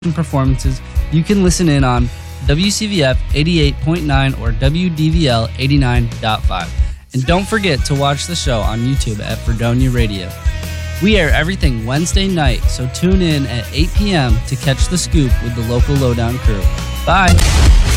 performances, you can listen in on WCVF 88.9 or WDVL 89.5. And don't forget to watch the show on YouTube at Fredonia Radio. We air everything Wednesday night, so tune in at 8 p.m. to catch the scoop with the local Lowdown crew. Bye!